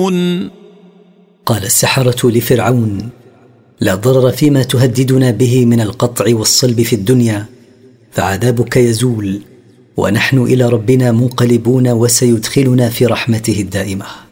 قال السحرة لفرعون: لا ضرر فيما تهددنا به من القطع والصلب في الدنيا، فعذابك يزول ونحن إلى ربنا منقلبون وسيدخلنا في رحمته الدائمة.